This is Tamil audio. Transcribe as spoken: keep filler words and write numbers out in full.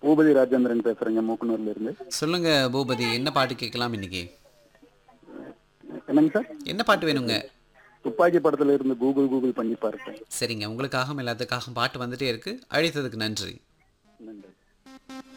பூபதி ராஜேந்திரன் பேசுறேங்க மூக்கனூர்ல இருந்து. சொல்லுங்க பூபதி, என்ன பாட்டு கேட்கலாம் இன்னைக்கு? என்னங்க சார்? என்ன பாட்டு வேணுங்க? துப்பாக்கி படத்துல இருந்து கூகுள் கூகுள் பண்ணி பார்த்தேன். சரிங்க, உங்களுக்காகவும் எல்லாத்துக்காகவும் பாட்டு வந்துட்டே இருக்கு. அழைத்ததுக்கு நன்றி. நன்றி.